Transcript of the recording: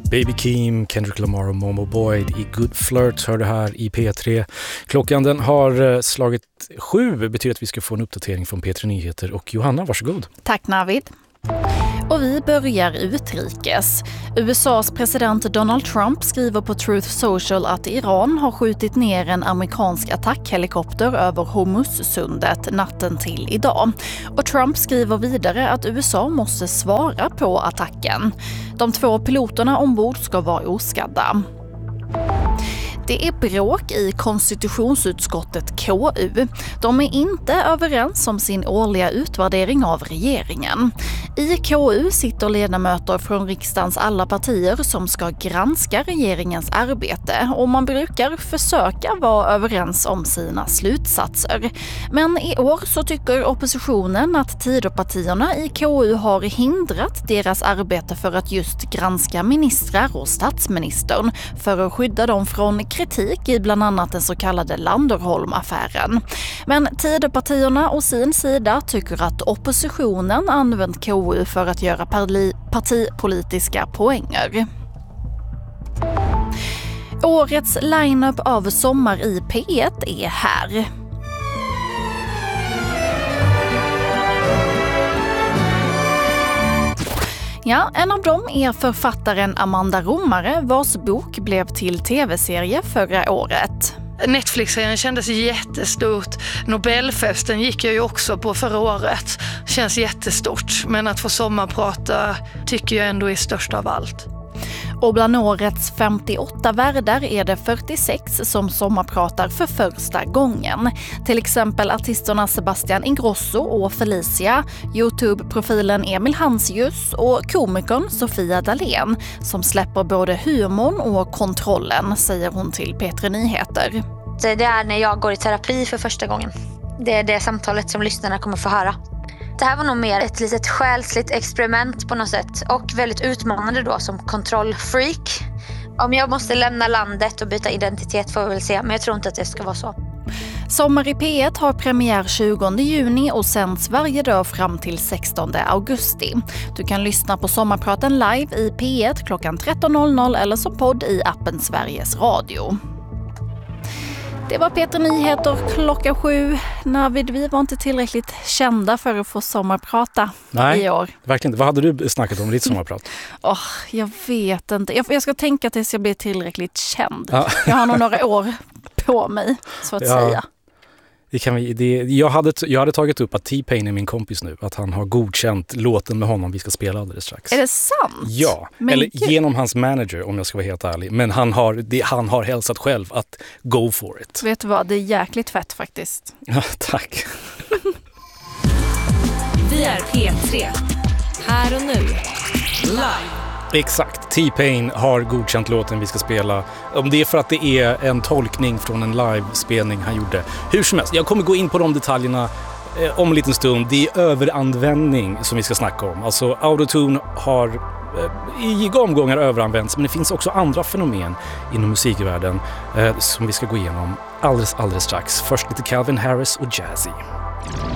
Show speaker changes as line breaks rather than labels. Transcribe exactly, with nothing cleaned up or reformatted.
Baby Keem, Kendrick Lamar och Momo Boyd i Good Flirt hör det här i P tre. Klockan den har slagit sju, betyder att vi ska få en uppdatering från P tre Nyheter. Och Johanna, varsågod.
Tack Navid. Och vi börjar utrikes. U S A:s president Donald Trump skriver på Truth Social att Iran har skjutit ner en amerikansk attackhelikopter över Hormuzsundet natten till idag. Och Trump skriver vidare att U S A måste svara på attacken. De två piloterna ombord ska vara oskadda. Det är bråk i konstitutionsutskottet K U. De är inte överens om sin årliga utvärdering av regeringen. I K U sitter ledamöter från riksdagens alla partier som ska granska regeringens arbete och man brukar försöka vara överens om sina slutsatser. Men i år så tycker oppositionen att Tidöpartierna i K U har hindrat deras arbete för att just granska ministrar och statsministern för att skydda dem från kritik i bland annat den så kallade Landerholm-affären. Men Tidöpartierna å sin sida tycker att oppositionen använt K U för att göra partipolitiska poänger. Årets lineup av Sommar i P ett är här. Ja, en av dem är författaren Amanda Romare vars bok blev till tv-serie förra året.
Netflix-serien kändes jättestort. Nobelfesten gick jag ju också på förra året. Känns jättestort. Men att få sommarprata tycker jag ändå är störst av allt.
Och bland årets femtioåtta värdar är det fyrtiosex som sommarpratar för första gången. Till exempel artisterna Sebastian Ingrosso och Felicia, YouTube-profilen Emil Hansjus och komikern Sofia Dalén som släpper både humorn och kontrollen, säger hon till P tre Nyheter.
Det är när jag går i terapi för första gången. Det är det samtalet som lyssnarna kommer få höra. Det här var nog mer ett litet själsligt experiment på något sätt och väldigt utmanande då som kontrollfreak. Om jag måste lämna landet och byta identitet får vi väl se, men jag tror inte att det ska vara så.
Sommar i P ett har premiär tjugonde juni och sänds varje dag fram till sextonde augusti. Du kan lyssna på Sommarpraten live i P ett klockan tretton noll noll eller som podd i appen Sveriges Radio. Det var P tre Nyheter klockan sju. Navid, vi var inte tillräckligt kända för att få sommarprata
Nej,
i år.
Verkligen inte. Vad hade du snackat om i ditt sommarprat?
Oh, jag vet inte. Jag, jag ska tänka tills jag blir tillräckligt känd.
Ja.
Jag har nog några år på mig, så att
ja.
säga.
Det kan vi, det, jag, hade, jag hade tagit upp att T-Pain är min kompis nu. Att han har godkänt låten med honom vi ska spela alldeles strax.
Är det sant?
Ja, men eller Gud. Genom hans manager om jag ska vara helt ärlig. Men han har, det, han har hälsat själv att go for it.
Vet du vad, det är jäkligt fett faktiskt.
Ja, tack.
Vi är P tre. Här och nu. Live.
Exakt, T-Pain har godkänt låten vi ska spela. Om det är för att det är en tolkning från en livespelning han gjorde. Hur som helst, jag kommer gå in på de detaljerna eh, om en liten stund. Det är överanvändning som vi ska snacka om. Alltså autotune har eh, i omgångar överanvänts, men det finns också andra fenomen inom musikvärlden eh, som vi ska gå igenom alldeles, alldeles strax. Först lite Calvin Harris och Jazzy.